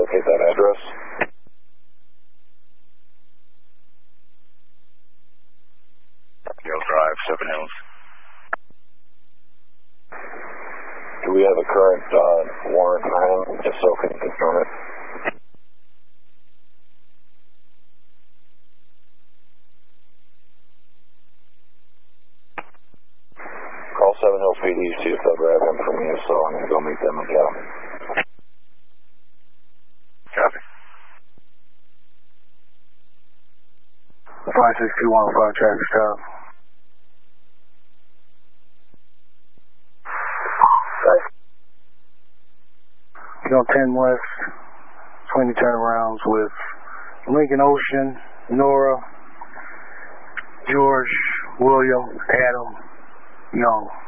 locate that address. Hill Drive, 7 Hills. Do we have a current warrant for him? If so, can you confirm it? Call 7 Hills PD, see if they'll grab him from you, so I'm going to go meet them and get him. Copy. 56215 traffic stop. You on 10 West, 20 turnarounds with Lincoln Ocean, Nora, George, William, Adam, Young.